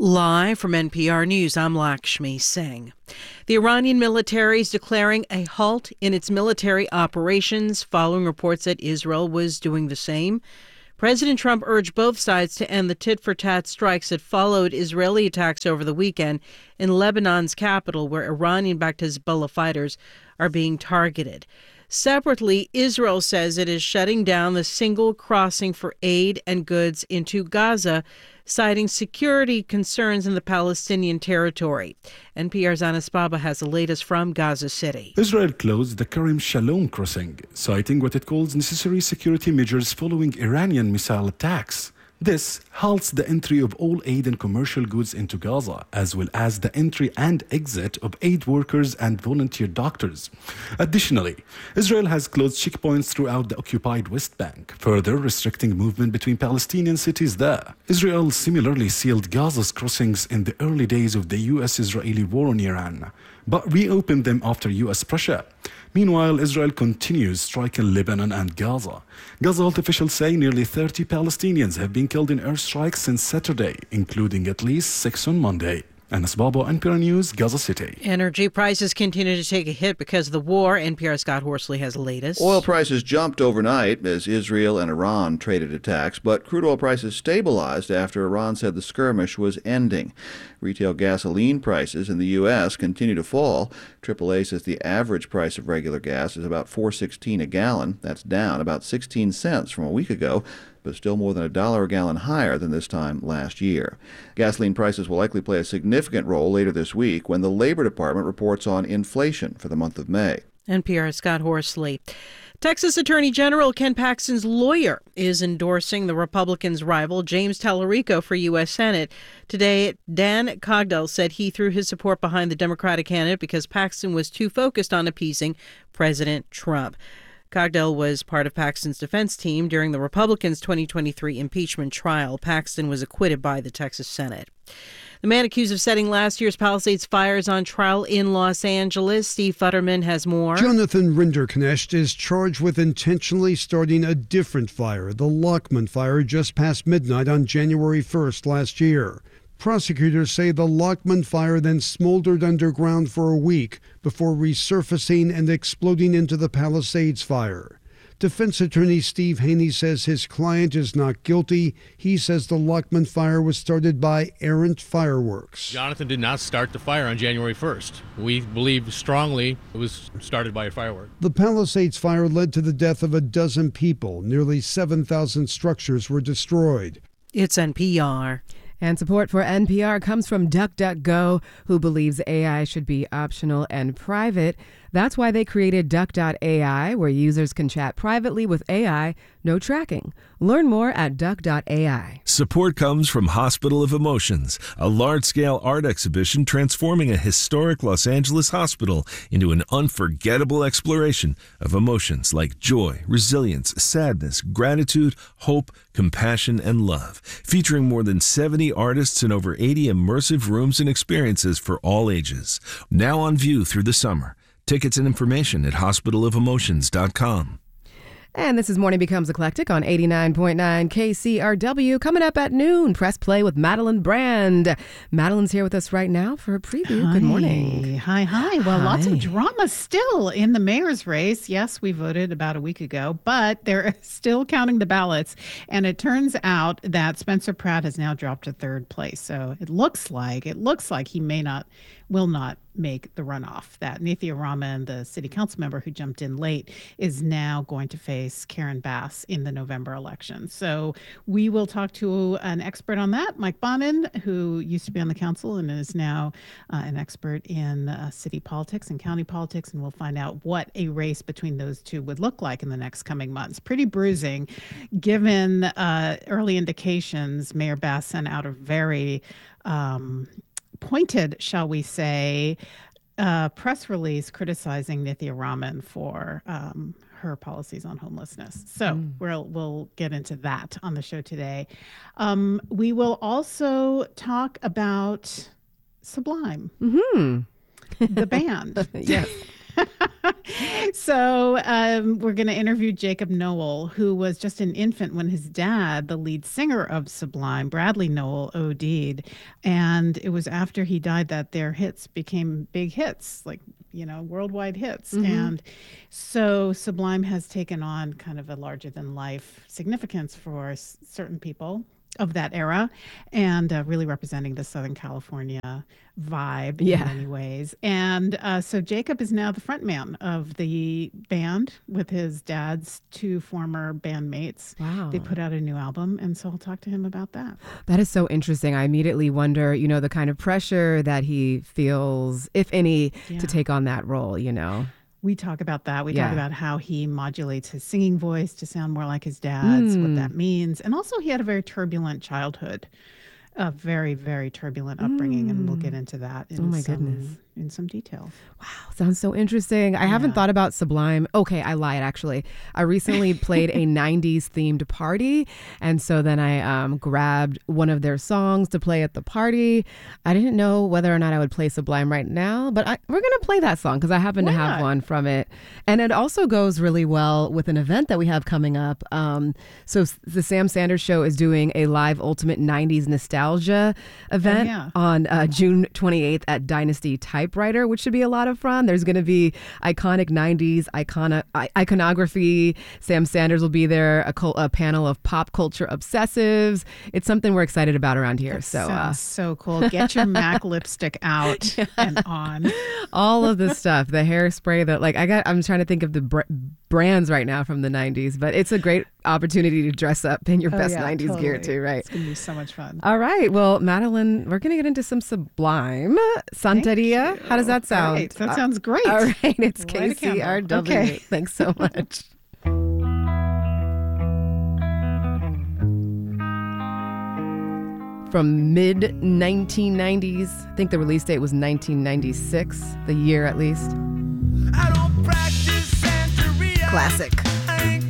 Live from NPR News, I'm Lakshmi Singh. The Iranian military is declaring a halt in its military operations following reports that Israel was doing the same. President Trump urged both sides to end the tit-for-tat strikes that followed Israeli attacks over the weekend in Lebanon's capital, where Iranian-backed Hezbollah fighters are being targeted. Separately, Israel says it is shutting down the single crossing for aid and goods into Gaza, citing security concerns in the Palestinian territory. NPR's Anas Baba has the latest from Gaza City. Israel closed the Kerem Shalom crossing, citing what it calls necessary security measures following Iranian missile attacks. This halts the entry of all aid and commercial goods into Gaza, as well as the entry and exit of aid workers and volunteer doctors. Additionally, Israel has closed checkpoints throughout the occupied West Bank, further restricting movement between Palestinian cities there. Israel similarly sealed Gaza's crossings in the early days of the U.S.-Israeli war on Iran, but reopened them after U.S. pressure. Meanwhile, Israel continues striking Lebanon and Gaza. Gaza health officials say nearly 30 Palestinians have been killed in airstrikes since Saturday, including at least 6 on Monday. Anas Baba, NPR News, Gaza City. Energy prices continue to take a hit because of the war. NPR's Scott Horsley has the latest. Oil prices jumped overnight as Israel and Iran traded attacks, but crude oil prices stabilized after Iran said the skirmish was ending. Retail gasoline prices in the U.S. continue to fall. AAA says the average price of regular gas is about $4.16 a gallon. That's down about 16 cents from a week ago, but still more than $1 a gallon higher than this time last year. Gasoline prices will likely play a significant role later this week when the Labor Department reports on inflation for the month of May. NPR's Scott Horsley. Texas Attorney General Ken Paxton's lawyer is endorsing the Republicans' rival, James Tallarico, for U.S. Senate. Today, Dan Cogdell said he threw his support behind the Democratic candidate because Paxton was too focused on appeasing President Trump. Cogdell was part of Paxton's defense team during the Republicans' 2023 impeachment trial. Paxton was acquitted by the Texas Senate. The man accused of setting last year's Palisades fires on trial in Los Angeles. Steve Futterman has more. Jonathan Rinderknecht is charged with intentionally starting a different fire, the Lockman fire, just past midnight on January 1st last year. Prosecutors say the Lockman fire then smoldered underground for a week before resurfacing and exploding into the Palisades fire. Defense attorney Steve Haney says his client is not guilty. He says the Lockman fire was started by errant fireworks. Jonathan did not start the fire on January 1st. We believe strongly it was started by a firework. The Palisades fire led to the death of a dozen people. Nearly 7,000 structures were destroyed. It's NPR. And support for NPR comes from DuckDuckGo, who believes AI should be optional and private. That's why they created Duck.ai, where users can chat privately with AI, no tracking. Learn more at Duck.ai. Support comes from Hospital of Emotions, a large-scale art exhibition transforming a historic Los Angeles hospital into an unforgettable exploration of emotions like joy, resilience, sadness, gratitude, hope, compassion, and love. Featuring more than 70 artists and over 80 immersive rooms and experiences for all ages. Now on view through the summer. Tickets and information at hospitalofemotions.com. And this is Morning Becomes Eclectic on 89.9 KCRW. Coming up at noon, Press Play with Madeline Brand. Madeline's here with us right now for a preview. Hi. Good morning. Hi. Well, lots of drama still in the mayor's race. Yes, we voted about a week ago, but they're still counting the ballots. And it turns out that Spencer Pratt has now dropped to third place. So it looks like he will not make the runoff. That Nithya Raman, the city council member who jumped in late, is now going to face Karen Bass in the November election. So we will talk to an expert on that, Mike Bonin, who used to be on the council and is now an expert in city politics and county politics, and we'll find out what a race between those two would look like in the next coming months. Pretty bruising, given early indications. Mayor Bass sent out a very pointed, shall we say, press release criticizing Nithya Raman for her policies on homelessness. So we'll get into that on the show today. We will also talk about Sublime, the band. Yes. So we're going to interview Jacob Noel, who was just an infant when his dad, the lead singer of Sublime, Bradley Noel, OD'd. And it was after he died that their hits became big hits, like, worldwide hits. Mm-hmm. And so Sublime has taken on kind of a larger than life significance for certain people of that era, and really representing the Southern California vibe in many ways. And so Jacob is now the frontman of the band with his dad's two former bandmates. Wow. They put out a new album, and so I'll talk to him about that. That is so interesting. I immediately wonder, the kind of pressure that he feels, if any, to take on that role, We talk about that. We talk about how he modulates his singing voice to sound more like his dad's, what that means. And also he had a very turbulent childhood, a very, very turbulent upbringing. And we'll get into that in some detail. Wow, sounds so interesting. I haven't thought about Sublime. Okay, I lied, actually. I recently played a 90s themed party. And so then I grabbed one of their songs to play at the party. I didn't know whether or not I would play Sublime right now, but we're going to play that song because I happen to have one from it. And it also goes really well with an event that we have coming up. So the Sam Sanders Show is doing a live Ultimate 90s Nostalgia event on June 28th at Dynasty Typewriter, which should be a lot of fun. There's going to be iconic 90s iconography. Sam Sanders will be there, a panel of pop culture obsessives. It's something we're excited about around here. That sounds so cool. Get your MAC lipstick out and on. All of the stuff, the hairspray, I'm trying to think of the brands right now from the 90s, but it's a great opportunity to dress up in your best 90s gear too, right? It's going to be so much fun. All right. Well, Madeline, we're going to get into some Sublime. Santeria. How does that sound? Right. That sounds great. All right. It's KCRW. Okay. Thanks so much. From mid-1990s, I think the release date was 1996, the year at least. I don't practice Santeria. Classic.